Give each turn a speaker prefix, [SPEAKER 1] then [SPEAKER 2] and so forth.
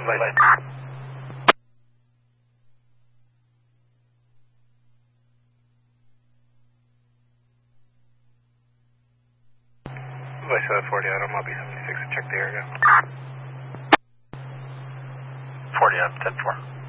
[SPEAKER 1] Vice. Vice 40 out on Mobby 76 to check the area.
[SPEAKER 2] 40 out, 10-4.